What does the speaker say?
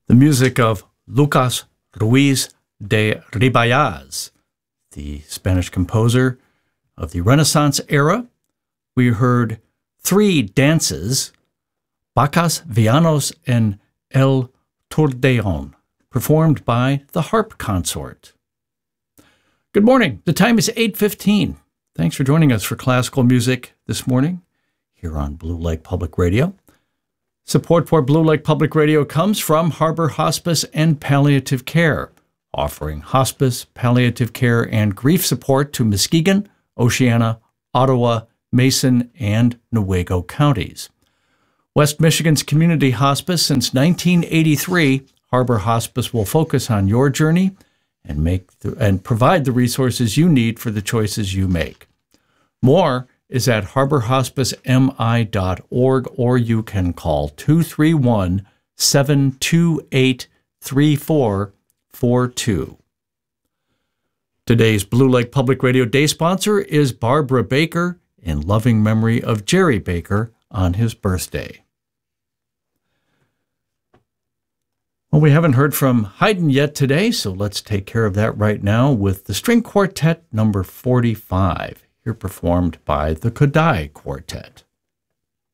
The music of Lucas Ruiz de Ribayaz, the Spanish composer of the Renaissance era. We heard three dances, Bacchus, Vianos, and El Turdeon, performed by the Harp Consort. Good morning. The time is 8:15. Thanks for joining us for classical music this morning here on Blue Lake Public Radio. Support for Blue Lake Public Radio comes from Harbor Hospice and Palliative Care, offering hospice, palliative care, and grief support to Muskegon, Oceana, Ottawa, Mason, and Newaygo counties. West Michigan's community hospice since 1983, Harbor Hospice will focus on your journey and provide the resources you need for the choices you make. More is at harborhospicemi.org, or you can call 231-728-3442. Today's Blue Lake Public Radio Day sponsor is Barbara Baker, in loving memory of Jerry Baker on his birthday. Well, we haven't heard from Haydn yet today, so let's take care of that right now with the String Quartet number 45. Here performed by the Kodály Quartet.